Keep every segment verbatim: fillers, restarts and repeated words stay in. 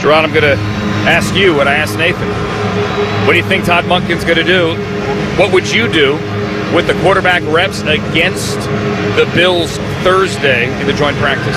Gerard, I'm going to ask you what I asked Nathan. What do you think Todd Monken's going to do? What would you do with the quarterback reps against the Bills Thursday in the joint practice?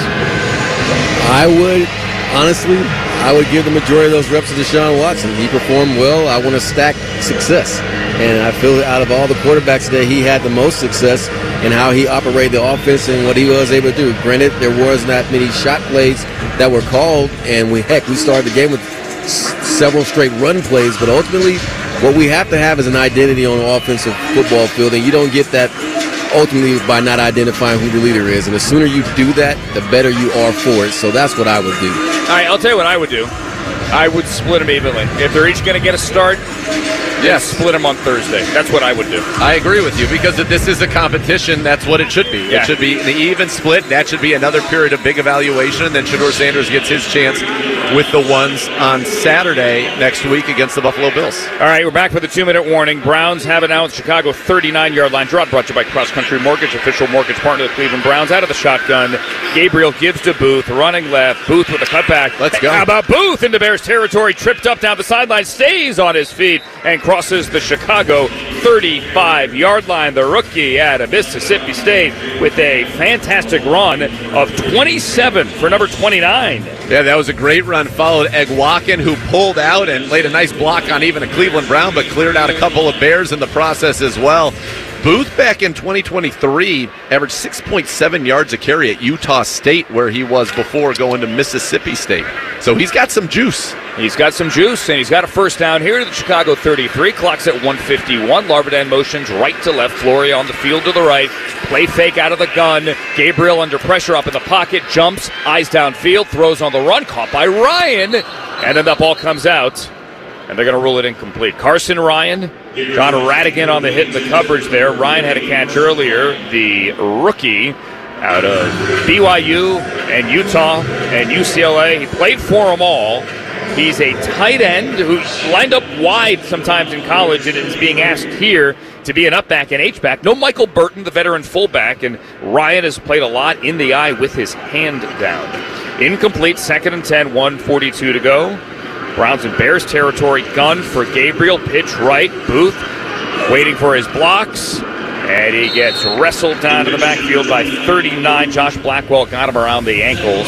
I would, honestly, I would give the majority of those reps to Deshaun Watson. He performed well. I want to stack success. And I feel that out of all the quarterbacks today, he had the most success in how he operated the offense and what he was able to do. Granted, there was not many shot plays that were called, and we heck, we started the game with s- several straight run plays, but ultimately what we have to have is an identity on the offensive football field, and you don't get that ultimately by not identifying who the leader is. And the sooner you do that, the better you are for it. So that's what I would do. All right, I'll tell you what I would do. I would split them evenly. If they're each going to get a start, yes, split them on Thursday. That's what I would do. I agree with you because if this is a competition, that's what it should be. Yeah. It should be an even split. That should be another period of big evaluation. And then Shedeur Sanders gets his chance with the ones on Saturday next week against the Buffalo Bills. All right, we're back with a two-minute warning. Browns have announced Chicago thirty-nine-yard line drop brought to you by Cross Country Mortgage, official mortgage partner of the Cleveland Browns. Out of the shotgun, Gabriel gives to Booth, running left. Booth with a cutback. Let's go. How about Booth into Bears territory? Tripped up down the sideline, stays on his feet, and crosses the Chicago thirty-five-yard line. The rookie out of Mississippi State with a fantastic run of twenty-seven for number twenty-nine. Yeah, that was a great run. Followed Egwakin, who pulled out and laid a nice block on even a Cleveland Brown, but cleared out a couple of Bears in the process as well. Booth back in twenty twenty-three averaged six point seven yards a carry at Utah State, where he was before going to Mississippi State. So he's got some juice. He's got some juice, and he's got a first down here to the Chicago thirty-three. Clock's at one fifty-one. Larvidan motions right to left. Flory on the field to the right. Play fake out of the gun. Gabriel under pressure up in the pocket. Jumps, eyes downfield, throws on the run. Caught by Ryan. And then that ball comes out, and they're going to rule it incomplete. Carson Ryan, John Radigan on the hit in the coverage there. Ryan had a catch earlier. The rookie out of B Y U and Utah and U C L A. He played for them all. He's a tight end who lined up wide sometimes in college and is being asked here to be an up-back and H-back. No Michael Burton, the veteran fullback, and Ryan has played a lot in the eye with his hand down. Incomplete, second and ten, one forty-two to go. Browns in Bears territory, gun for Gabriel, pitch right, Booth waiting for his blocks, and he gets wrestled down to the backfield by thirty-nine. Josh Blackwell got him around the ankles.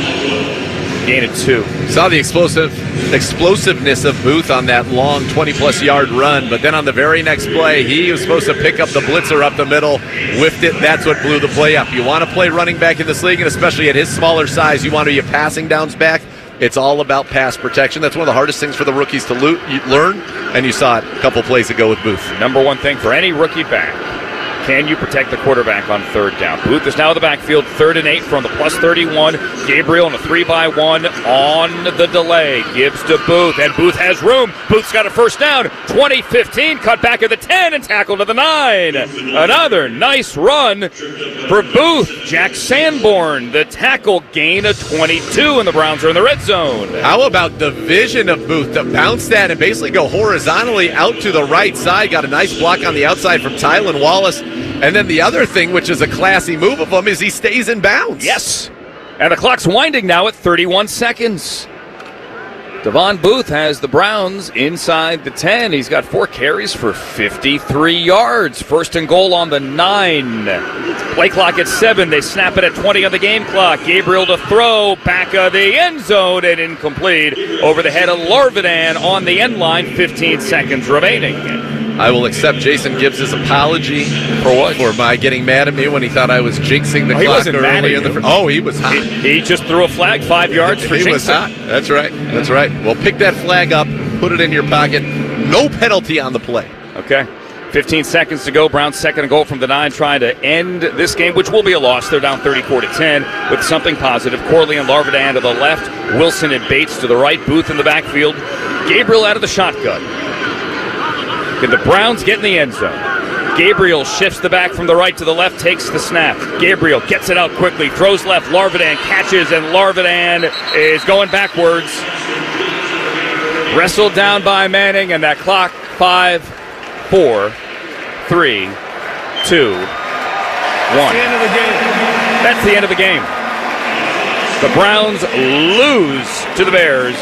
Gain of two. Saw the explosive explosiveness of Booth on that long twenty-plus yard run, but then on the very next play, he was supposed to pick up the blitzer up the middle, whiffed it, that's what blew the play up. You want to play running back in this league, and especially at his smaller size, you want to be a passing downs back. It's all about pass protection. That's one of the hardest things for the rookies to lo- learn, and you saw it a couple plays ago with Booth. Number one thing for any rookie back, can you protect the quarterback on third down? Booth is now in the backfield, third and eight from the plus thirty-one. Gabriel in a three by one on the delay. Gives to Booth, and Booth has room. Booth's got a first down. twenty fifteen, cut back at the ten and tackle to the nine. Another nice run for Booth. Jack Sanborn, the tackle, gain of twenty-two, and the Browns are in the red zone. How about the vision of Booth to bounce that and basically go horizontally out to the right side? Got a nice block on the outside from Tylan Wallace. And then the other thing, which is a classy move of him, is he stays in bounds. Yes. And the clock's winding now at thirty-one seconds. Devon Booth has the Browns inside the ten. He's got four carries for fifty-three yards. First and goal on the nine. Play clock at seven. They snap it at twenty on the game clock. Gabriel to throw. Back of the end zone and incomplete. Over the head of Larvidan on the end line. fifteen seconds remaining. I will accept Jason Gibbs' apology for what? For my getting mad at me when he thought I was jinxing the oh, clock he early in the. Fr- oh, he was hot. He, he just threw a flag five yards for he jinxing. was hot. That's right. That's right. Well, pick that flag up, put it in your pocket. No penalty on the play. Okay. fifteen seconds to go. Browns second and goal from the nine, trying to end this game, which will be a loss. They're down thirty-four to ten with something positive. Corley and Larvidan to the left. Wilson and Bates to the right. Booth in the backfield. Gabriel out of the shotgun. Can the Browns get in the end zone? Gabriel shifts the back from the right to the left, takes the snap. Gabriel gets it out quickly, throws left. Larvidan catches, and Larvidan is going backwards. Wrestled down by Manning, and that clock, five, four, three, two, one. That's the end of the game. That's the end of the game. The Browns lose to the Bears